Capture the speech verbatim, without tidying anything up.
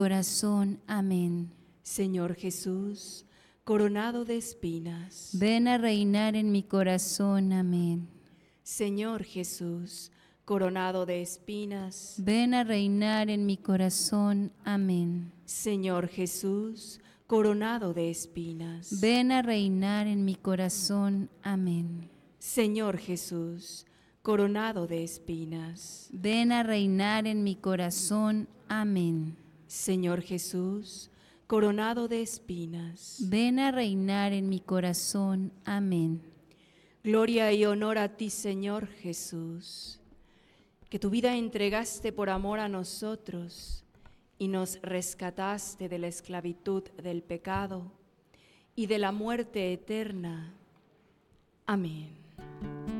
corazón. Amén. Señor Jesús, coronado de espinas. Ven a reinar en mi corazón. Amén. Señor Jesús, coronado de espinas. Ven a reinar en mi corazón. Amén. Señor Jesús, coronado de espinas. Ven a reinar en mi corazón. Amén. Señor Jesús, coronado de espinas. Ven a reinar en mi corazón. Amén. Señor Jesús, coronado de espinas. Ven a reinar en mi corazón. Amén. Gloria y honor a ti, Señor Jesús, que tu vida entregaste por amor a nosotros y nos rescataste de la esclavitud del pecado y de la muerte eterna. Amén.